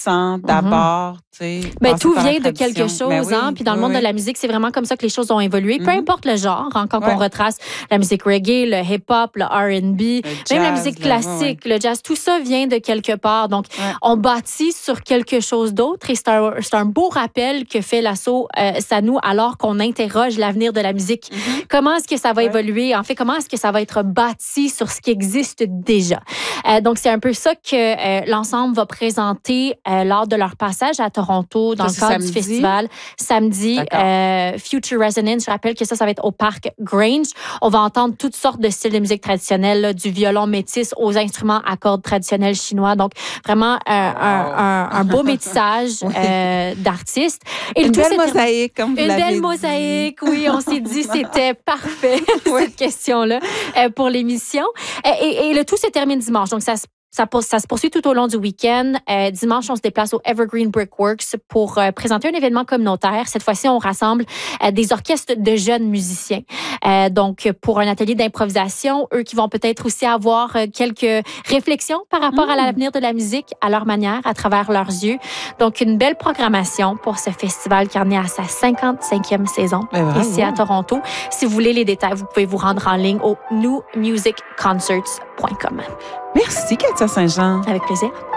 puissant d'abord. Ben, tout vient de quelque chose. Ben oui, Puis dans le monde de la musique, c'est vraiment comme ça que les choses ont évolué. Peu importe le genre, quand on retrace la musique reggae, le hip-hop, le R&B, même la musique classique, le jazz, tout ça vient de quelque part. Donc, on bâtit sur quelque chose d'autre et c'est un beau rappel que fait l'assaut Sanou alors qu'on interroge l'avenir de la musique. Comment est-ce que ça va évoluer? En fait, comment est-ce que ça va être bâti sur ce qui existe déjà? Donc, c'est un peu ça que l'ensemble va présenter lors de leur passage à Toronto dans le cadre du festival. Samedi, Future Resonance. Je rappelle que ça va être au Parc Grange. On va entendre toutes sortes de styles de musique traditionnelle, là, du violon métis aux instruments à cordes traditionnels chinois. Donc, vraiment un beau métissage d'artistes. Et une belle mosaïque, comme vous l'avez dit. Une belle mosaïque, oui. On s'est dit c'était parfait, cette question-là, pour l'émission. Et le tout se termine dimanche. Donc, ça se poursuit tout au long du week-end. Dimanche, on se déplace au Evergreen Brickworks pour présenter un événement communautaire. Cette fois-ci, on rassemble des orchestres de jeunes musiciens. Donc, pour un atelier d'improvisation, eux qui vont peut-être aussi avoir quelques réflexions par rapport à l'avenir de la musique, à leur manière, à travers leurs yeux. Donc, une belle programmation pour ce festival qui en est à sa 55e saison ici à Toronto. Si vous voulez les détails, vous pouvez vous rendre en ligne au newmusicconcerts.com. Merci, Katia Saint-Jean. Avec plaisir.